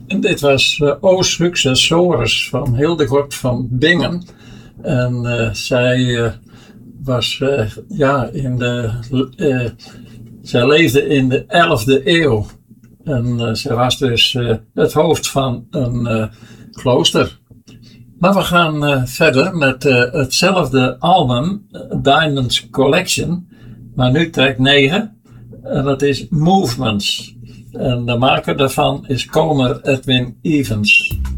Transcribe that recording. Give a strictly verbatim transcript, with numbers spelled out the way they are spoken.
En dit was uh, O Successores van Hildegard van Bingen. En uh, zij uh, was, uh, ja, in de, uh, zij leefde in de elfde eeuw. En uh, zij was dus uh, het hoofd van een uh, klooster. Maar we gaan uh, verder met uh, hetzelfde album, uh, Diamonds Collection. Maar nu track negen. En dat is Movements. En de maker daarvan is Comer Edwin Evans.